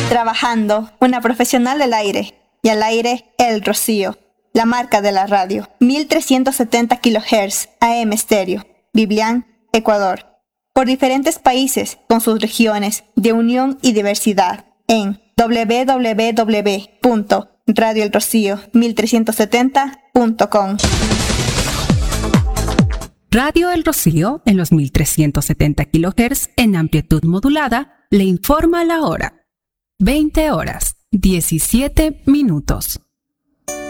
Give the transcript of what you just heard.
Trabajando, una profesional del aire. Y al aire, El Rocío, la marca de la radio. 1370 kHz AM estéreo. Biblián, Ecuador. Por diferentes países, con sus regiones de unión y diversidad. En www.radioelrocío1370.com. Radio El Rocío, en los 1370 kHz en amplitud modulada, le informa la hora. 20 horas, 17 minutos.